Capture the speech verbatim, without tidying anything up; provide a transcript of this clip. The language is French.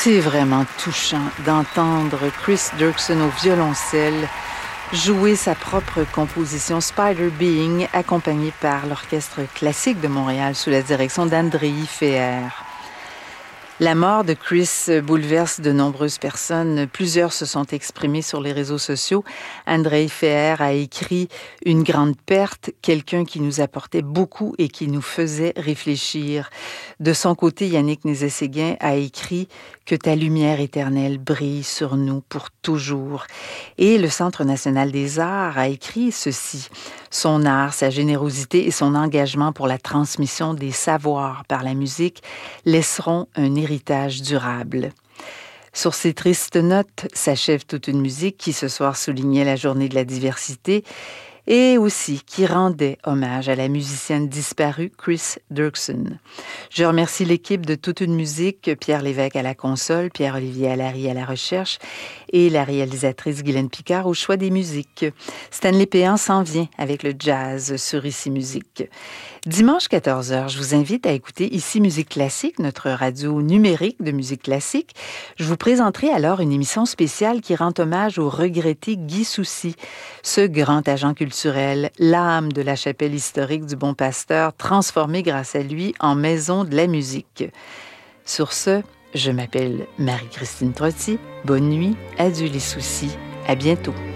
C'est vraiment touchant d'entendre Chris Dirksen au violoncelle jouer sa propre composition Spider Being, accompagnée par l'Orchestre classique de Montréal sous la direction d'Andrei Feher. La mort de Chris bouleverse de nombreuses personnes. Plusieurs se sont exprimés sur les réseaux sociaux. Andrei Feher a écrit « Une grande perte, quelqu'un qui nous apportait beaucoup et qui nous faisait réfléchir ». De son côté, Yannick Nézet-Séguin a écrit « Que ta lumière éternelle brille sur nous pour toujours ». Et le Centre national des arts a écrit ceci « Son art, sa générosité et son engagement pour la transmission des savoirs par la musique laisseront un héritage durable ». Sur ces tristes notes s'achève toute une musique qui ce soir soulignait la journée de la diversité et aussi qui rendait hommage à la musicienne disparue Chris Dirksen. Je remercie l'équipe de Toute une musique, Pierre Lévesque à la console, Pierre-Olivier Allary à la recherche et la réalisatrice Guylaine Picard au choix des musiques. Stanley Péan s'en vient avec le jazz sur Ici Musique. Dimanche quatorze heures, je vous invite à écouter Ici Musique Classique, notre radio numérique de musique classique. Je vous présenterai alors une émission spéciale qui rend hommage au regretté Guy Soucy, ce grand agent culturel, l'âme de la chapelle historique du Bon Pasteur, transformée grâce à lui en maison de la musique. Sur ce, je m'appelle Marie-Christine Trotty. Bonne nuit, adieu les soucis, à bientôt.